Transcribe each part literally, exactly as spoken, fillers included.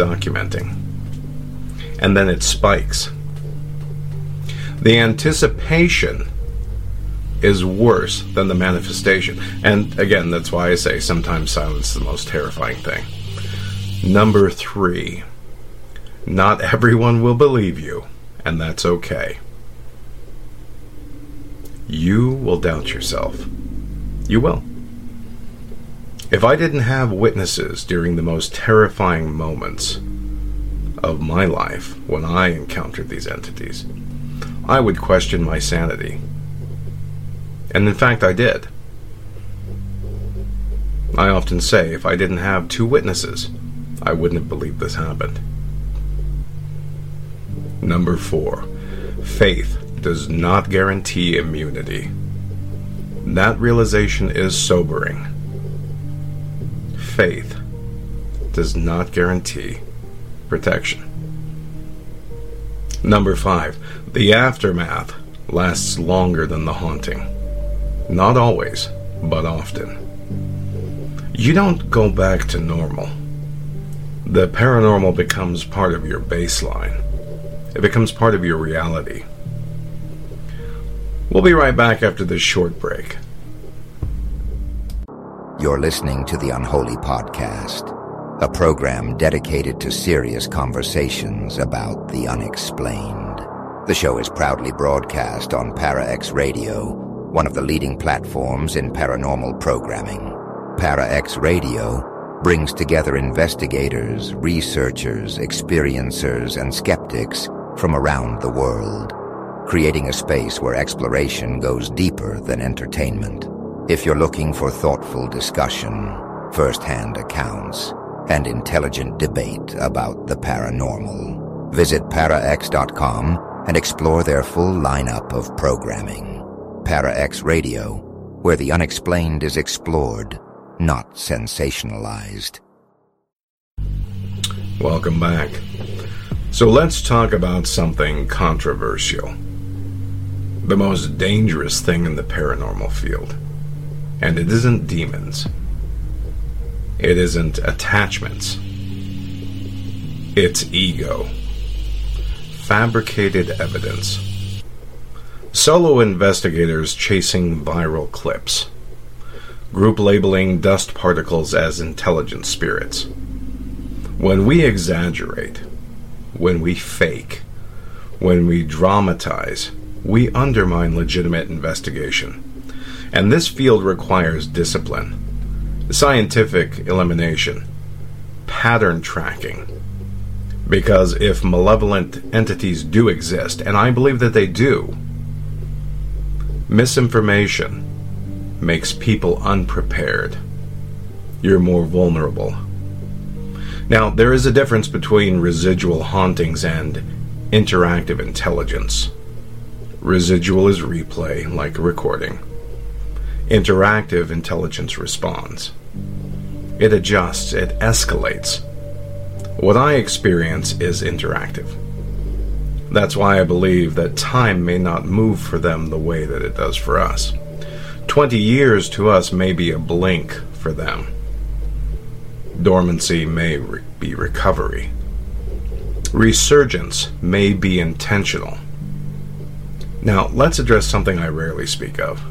documenting. And then it spikes. The anticipation is worse than the manifestation. And again, that's why I say sometimes silence is the most terrifying thing. Number three, not everyone will believe you, and that's okay. You will doubt yourself. You will. If I didn't have witnesses during the most terrifying moments of my life when I encountered these entities, I would question my sanity. And in fact, I did. I often say, if I didn't have two witnesses, I wouldn't have believed this happened. Number four, faith does not guarantee immunity. That realization is sobering. Faith does not guarantee protection. Number five, the aftermath lasts longer than the haunting. Not always, but often. You don't go back to normal. The paranormal becomes part of your baseline. It becomes part of your reality. We'll be right back after this short break. You're listening to The Unholy Podcast, a program dedicated to serious conversations about the unexplained. The show is proudly broadcast on ParaX Radio, one of the leading platforms in paranormal programming. ParaX Radio brings together investigators, researchers, experiencers, and skeptics from around the world, creating a space where exploration goes deeper than entertainment. If you're looking for thoughtful discussion, first-hand accounts, and intelligent debate about the paranormal, visit para x dot com and explore their full lineup of programming. ParaX Radio, where the unexplained is explored, not sensationalized. Welcome back. So let's talk about something controversial. The most dangerous thing in the paranormal field. And it isn't demons. It isn't attachments. It's ego. Fabricated evidence. Solo investigators chasing viral clips. Group labeling dust particles as intelligent spirits. When we exaggerate, when we fake, when we dramatize, we undermine legitimate investigation. And this field requires discipline, scientific elimination, pattern tracking. Because if malevolent entities do exist, and I believe that they do, misinformation makes people unprepared. You're more vulnerable. Now, there is a difference between residual hauntings and interactive intelligence. Residual is replay, like a recording. Interactive intelligence responds. It adjusts, it escalates. What I experience is interactive. That's why I believe that time may not move for them the way that it does for us. Twenty years to us may be a blink for them. Dormancy may re- be recovery. Resurgence may be intentional. Now, let's address something I rarely speak of.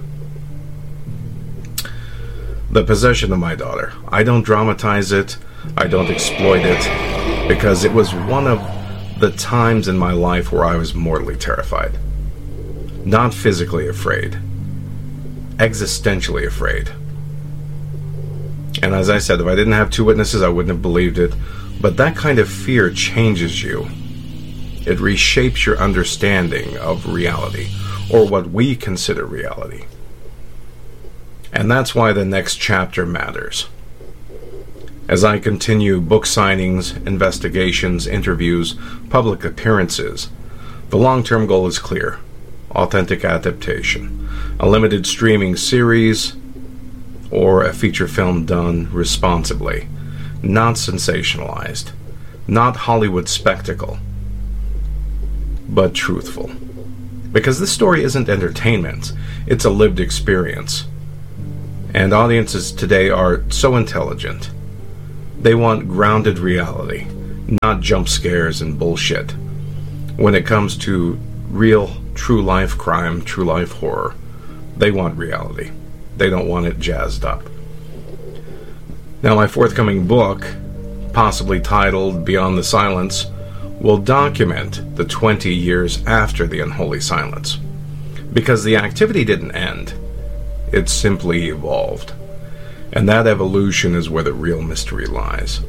The possession of my daughter. I don't dramatize it. I don't exploit it. Because it was one of the times in my life where I was mortally terrified. Not physically afraid. Existentially afraid. And as I said, if I didn't have two witnesses, I wouldn't have believed it. But that kind of fear changes you. It reshapes your understanding of reality, or what we consider reality. And that's why the next chapter matters. As I continue book signings, investigations, interviews, public appearances, the long-term goal is clear. Authentic adaptation. A limited streaming series, or a feature film done responsibly. Not sensationalized. Not Hollywood spectacle. But truthful. Because this story isn't entertainment. It's a lived experience. And audiences today are so intelligent. They want grounded reality, not jump scares and bullshit. When it comes to real, true-life crime, true-life horror, they want reality. They don't want it jazzed up. Now, my forthcoming book, possibly titled Beyond the Silence, will document the twenty years after the unholy silence. Because the activity didn't end. It simply evolved. And that evolution is where the real mystery lies.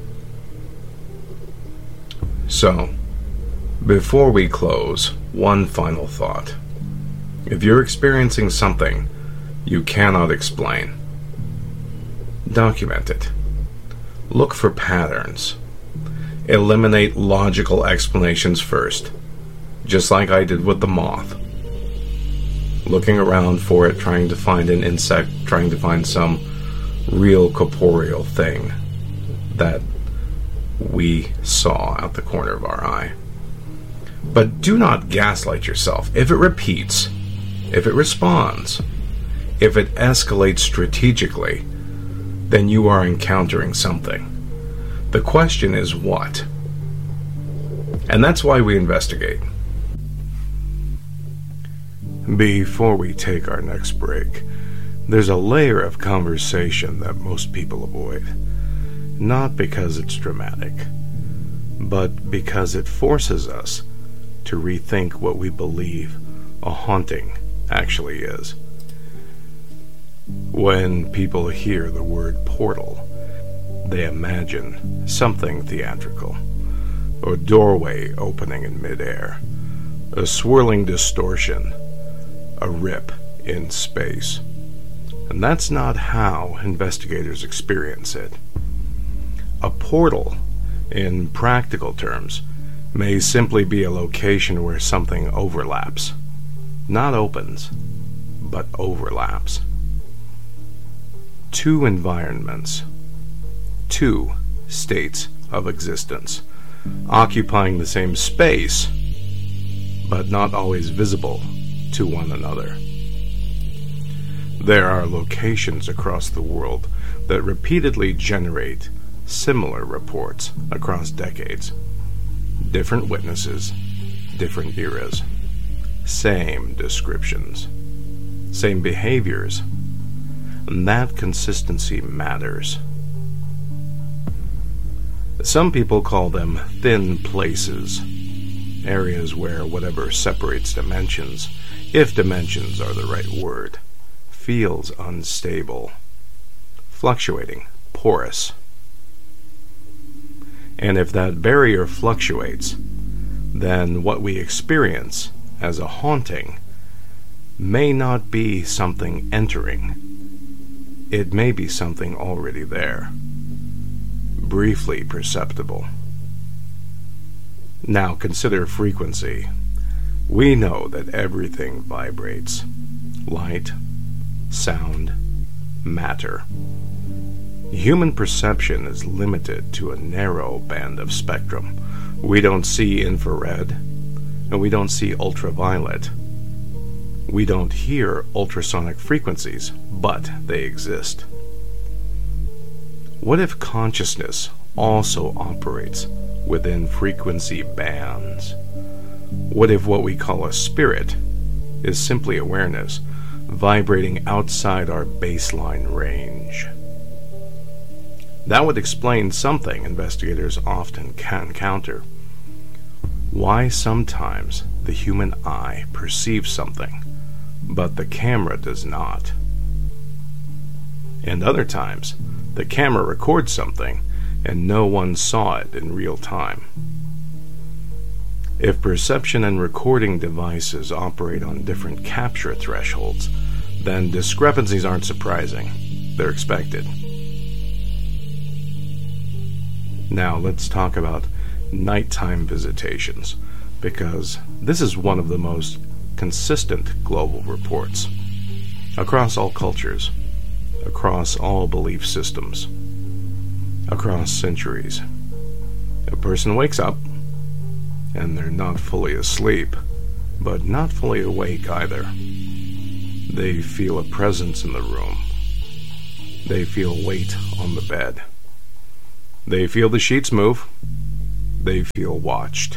So, before we close, one final thought. If you're experiencing something you cannot explain, document it. Look for patterns. Eliminate logical explanations first, just like I did with the moth. Looking around for it, trying to find an insect, trying to find some real corporeal thing that we saw out the corner of our eye. But do not gaslight yourself. If it repeats, if it responds, if it escalates strategically, then you are encountering something. The question is what? And that's why we investigate. Before we take our next break, there's a layer of conversation that most people avoid. Not because it's dramatic, but because it forces us to rethink what we believe a haunting actually is. When people hear the word portal, they imagine something theatrical. A doorway opening in midair, a swirling distortion, a rip in space. And that's not how investigators experience it. A portal, in practical terms, may simply be a location where something overlaps. Not opens, but overlaps. Two environments, two states of existence, occupying the same space, but not always visible to one another. There are locations across the world that repeatedly generate similar reports across decades. Different witnesses, different eras, same descriptions, same behaviors, and that consistency matters. Some people call them thin places, areas where whatever separates dimensions, if dimensions are the right word, feels unstable, fluctuating, porous. And if that barrier fluctuates, then what we experience as a haunting may not be something entering. It may be something already there, briefly perceptible. Now consider frequency. We know that everything vibrates. Light, sound, matter. Human perception is limited to a narrow band of spectrum. We don't see infrared, and we don't see ultraviolet. We don't hear ultrasonic frequencies, but they exist. What if consciousness also operates within frequency bands? What if what we call a spirit is simply awareness, vibrating outside our baseline range? That would explain something investigators often can encounter. Why sometimes the human eye perceives something, but the camera does not. And other times, the camera records something, and no one saw it in real time. If perception and recording devices operate on different capture thresholds, then discrepancies aren't surprising. They're expected. Now let's talk about nighttime visitations, because this is one of the most consistent global reports. Across all cultures, across all belief systems, across centuries. A person wakes up, and they're not fully asleep, but not fully awake either. They feel a presence in the room. They feel weight on the bed. They feel the sheets move. they feel watched.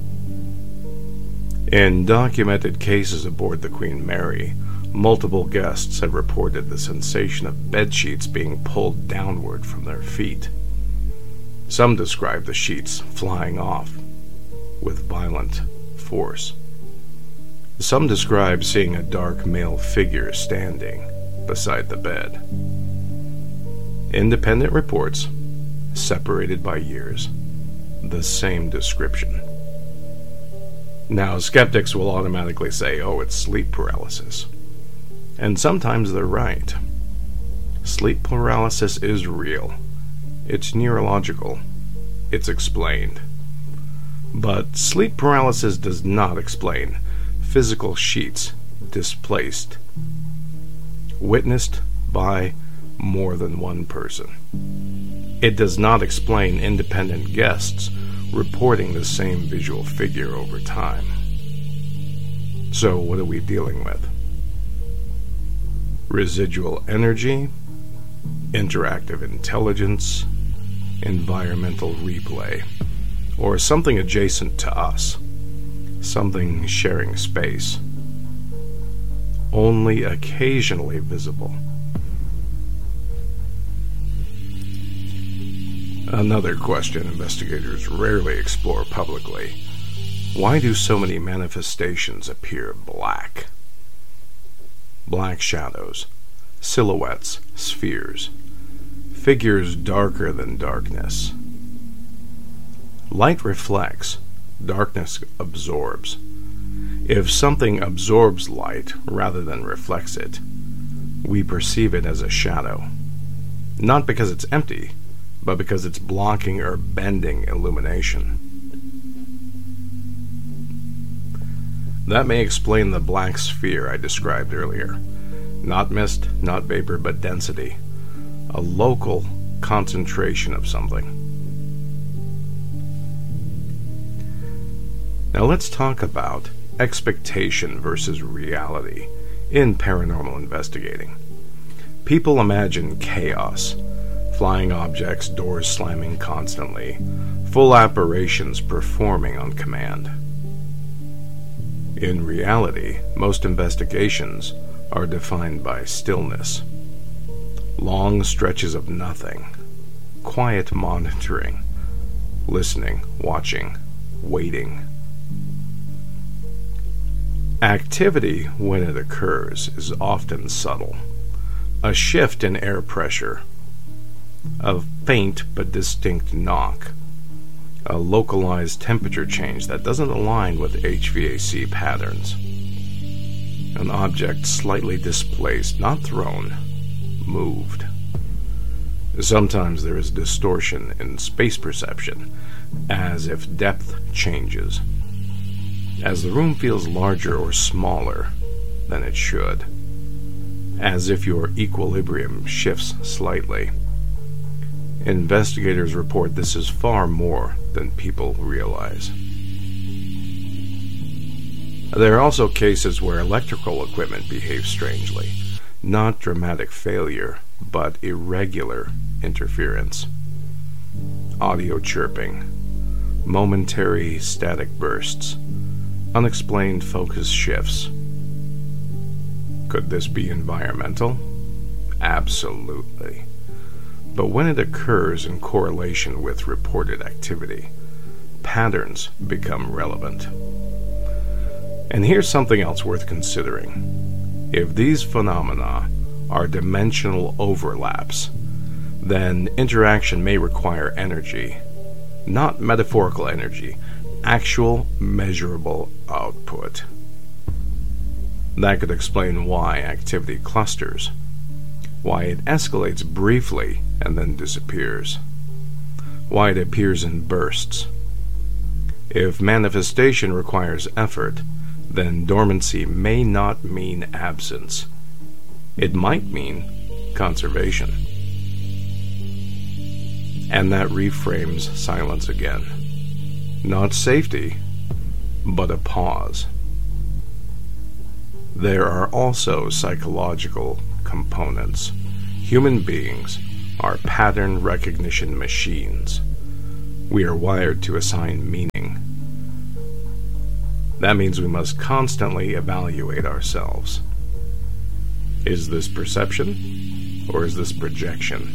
In documented cases aboard the Queen Mary, multiple guests have reported the sensation of bedsheets being pulled downward from their feet. Some describe the sheets flying off with violent force. Some describe seeing a dark male figure standing beside the bed. Independent reports, separated by years, the same description. Now, skeptics will automatically say, oh, it's sleep paralysis. And sometimes they're right. Sleep paralysis is real. It's neurological. It's explained. But sleep paralysis does not explain physical sheets displaced, witnessed by more than one person. It does not explain independent guests reporting the same visual figure over time. So what are we dealing with? Residual energy, interactive intelligence, environmental replay, or something adjacent to us, something sharing space, only occasionally visible. Another question investigators rarely explore publicly: why do so many manifestations appear black? Black shadows, silhouettes, spheres, figures darker than darkness. Light reflects, darkness absorbs. If something absorbs light rather than reflects it, we perceive it as a shadow, not because it's empty, but because it's blocking or bending illumination. That may explain the black sphere I described earlier. Not mist, not vapor, but density. A local concentration of something. Now let's talk about expectation versus reality in paranormal investigating. People imagine chaos, flying objects, doors slamming constantly, full apparitions performing on command. In reality, most investigations are defined by stillness, long stretches of nothing, quiet monitoring, listening, watching, waiting. Activity, when it occurs, is often subtle. A shift in air pressure, a faint but distinct knock, a localized temperature change that doesn't align with H V A C patterns, an object slightly displaced, not thrown, moved. Sometimes there is distortion in space perception, as if depth changes, as the room feels larger or smaller than it should, as if your equilibrium shifts slightly. Investigators report this is far more than people realize. There are also cases where electrical equipment behaves strangely, not dramatic failure, but irregular interference. Audio chirping, momentary static bursts, unexplained focus shifts. Could this be environmental? Absolutely. But when it occurs in correlation with reported activity, patterns become relevant. And here's something else worth considering. If these phenomena are dimensional overlaps, then interaction may require energy, not metaphorical energy, actual measurable output. That could explain why activity clusters, why it escalates briefly and then disappears, why it appears in bursts. If manifestation requires effort, then dormancy may not mean absence. It might mean conservation. And that reframes silence again. Not safety, but a pause. There are also psychological components. Human beings are pattern recognition machines. We are wired to assign meaning. That means we must constantly evaluate ourselves. Is this perception, or is this projection?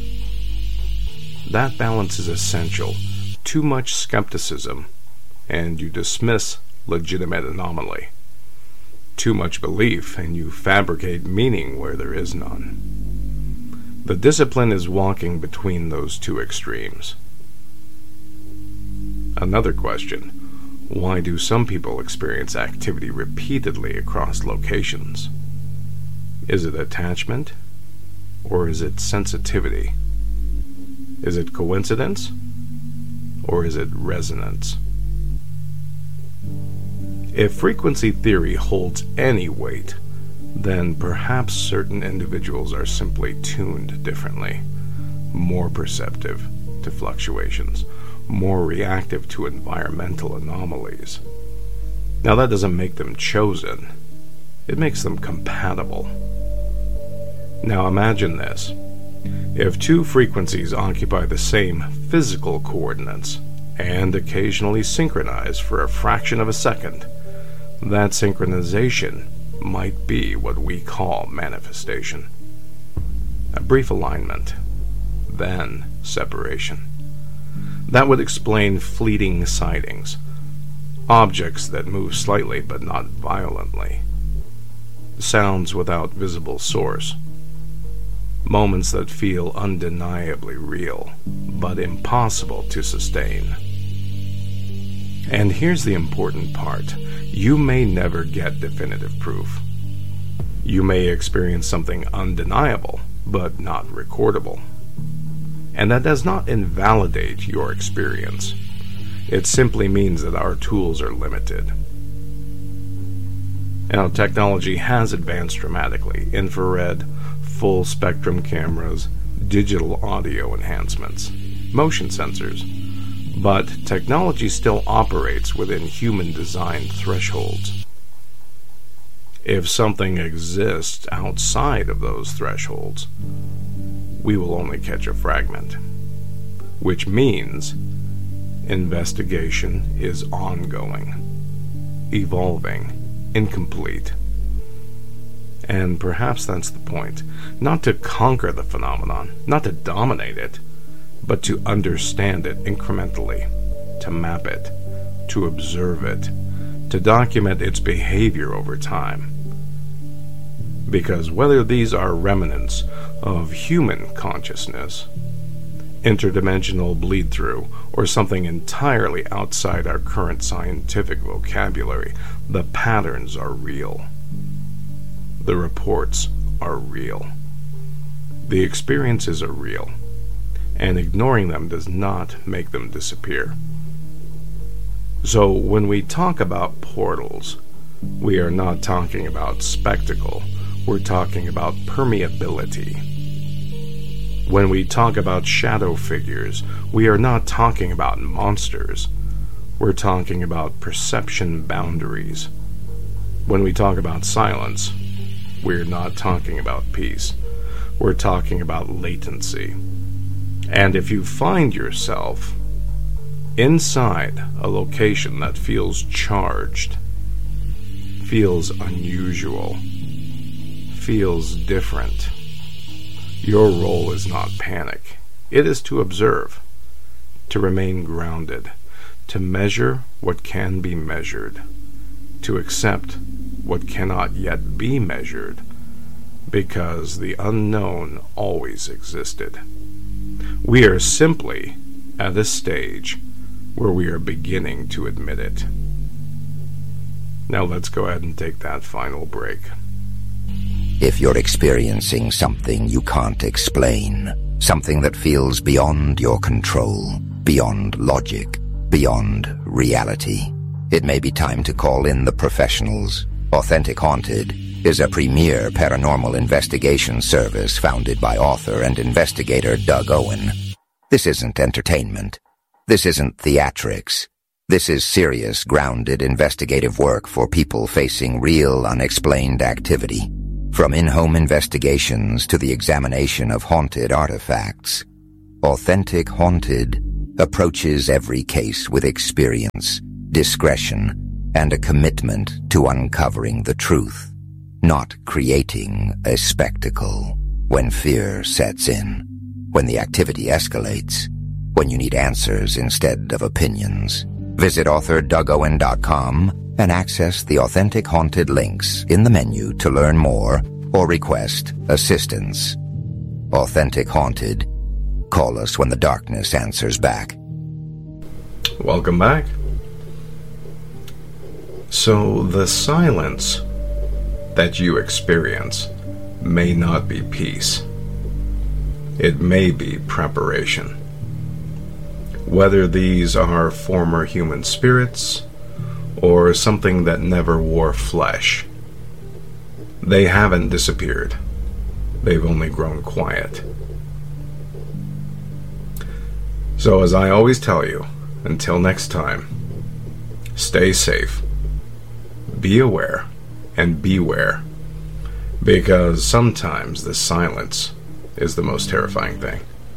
That balance is essential. Too much skepticism, and you dismiss legitimate anomaly. Too much belief, and you fabricate meaning where there is none. The discipline is walking between those two extremes. Another question: why do some people experience activity repeatedly across locations? Is it attachment, or is it sensitivity? Is it coincidence, or is it resonance? If frequency theory holds any weight, then perhaps certain individuals are simply tuned differently, more perceptive to fluctuations, more reactive to environmental anomalies. Now, that doesn't make them chosen. It makes them compatible. Now imagine this. If two frequencies occupy the same physical coordinates and occasionally synchronize for a fraction of a second, that synchronization might be what we call manifestation. A brief alignment, then separation. That would explain fleeting sightings, objects that move slightly but not violently, sounds without visible source, moments that feel undeniably real, but impossible to sustain. And here's the important part. You may never get definitive proof. You may experience something undeniable, but not recordable. And that does not invalidate your experience. It simply means that our tools are limited. Now, technology has advanced dramatically. Infrared, full spectrum cameras, digital audio enhancements, motion sensors. But technology still operates within human-designed thresholds. If something exists outside of those thresholds, we will only catch a fragment, which means investigation is ongoing, evolving, incomplete. And perhaps that's the point. Not to conquer the phenomenon, not to dominate it, but to understand it incrementally, to map it, to observe it, to document its behavior over time. Because whether these are remnants of human consciousness, interdimensional bleed-through, or something entirely outside our current scientific vocabulary, the patterns are real. The reports are real. The experiences are real. And ignoring them does not make them disappear. So when we talk about portals, we are not talking about spectacle. We're talking about permeability. When we talk about shadow figures, we are not talking about monsters. We're talking about perception boundaries. When we talk about silence, we're not talking about peace. We're talking about latency. And if you find yourself inside a location that feels charged, feels unusual, feels different, your role is not panic. It is to observe, to remain grounded, to measure what can be measured, to accept what cannot yet be measured, because the unknown always existed. We are simply at a stage where we are beginning to admit it. Now let's go ahead and take that final break. If you're experiencing something you can't explain, something that feels beyond your control, beyond logic, beyond reality, it may be time to call in the professionals. Authentic Haunted is a premier paranormal investigation service founded by author and investigator Doug Owen. This isn't entertainment. This isn't theatrics. This is serious, grounded investigative work for people facing real, unexplained activity. From in-home investigations to the examination of haunted artifacts, Authentic Haunted approaches every case with experience, discretion, and a commitment to uncovering the truth, not creating a spectacle. When fear sets in, when the activity escalates, when you need answers instead of opinions, visit author Doug Owen dot com and access the authentic haunted links in the menu to learn more or request assistance. Authentic Haunted. Call us when the darkness answers back. Welcome back. So the silence that you experience may not be peace. It may be preparation. Whether these are former human spirits or something that never wore flesh, they haven't disappeared. They've only grown quiet. So as I always tell you, until next time, stay safe, be aware, and beware, because sometimes the silence is the most terrifying thing.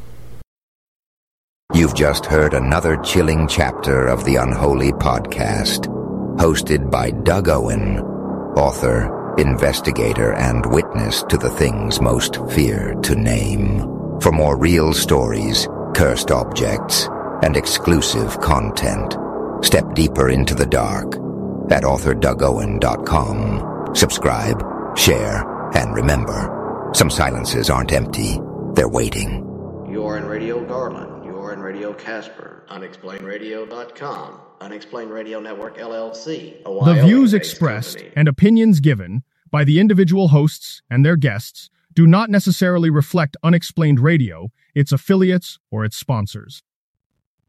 You've just heard another chilling chapter of the Unholy Podcast, hosted by Doug Owen, author, investigator, and witness to the things most feared to name. For more real stories, cursed objects, and exclusive content, step deeper into the dark at author Doug Owen dot com. Subscribe, share, and remember, some silences aren't empty, they're waiting. You're in Radio Garland. You're in Radio Casper. Unexplained Radio dot com. Unexplained Radio Network, L L C. The views expressed company. And opinions given by the individual hosts and their guests do not necessarily reflect Unexplained Radio, its affiliates, or its sponsors.